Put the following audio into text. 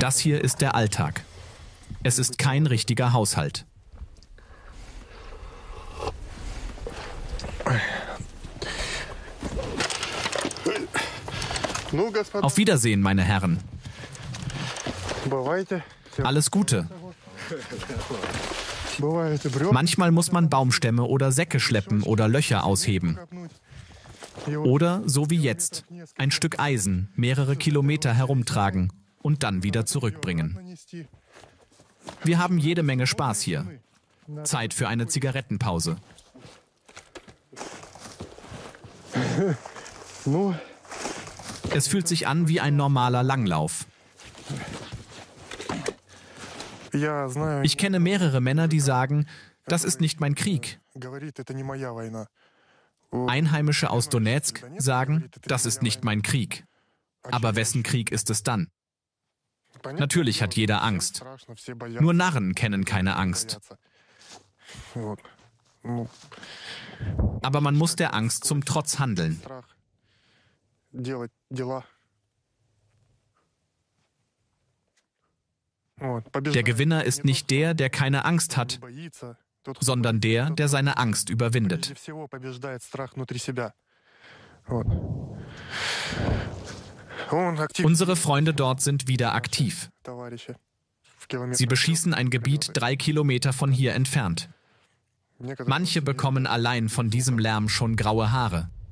Das hier ist der Alltag. Es ist kein richtiger Haushalt. Auf Wiedersehen, meine Herren. Alles Gute. Manchmal muss man Baumstämme oder Säcke schleppen oder Löcher ausheben. Oder, so wie jetzt, ein Stück Eisen mehrere Kilometer herumtragen und dann wieder zurückbringen. Wir haben jede Menge Spaß hier. Zeit für eine Zigarettenpause. Es fühlt sich an wie ein normaler Langlauf. Ich kenne mehrere Männer, die sagen, das ist nicht mein Krieg. Einheimische aus Donezk sagen, das ist nicht mein Krieg. Aber wessen Krieg ist es dann? Natürlich hat jeder Angst. Nur Narren kennen keine Angst. Aber man muss der Angst zum Trotz handeln. Der Gewinner ist nicht der keine Angst hat, sondern der seine Angst überwindet. Unsere Freunde dort sind wieder aktiv. Sie beschießen ein Gebiet 3 Kilometer von hier entfernt. Manche bekommen allein von diesem Lärm schon graue Haare.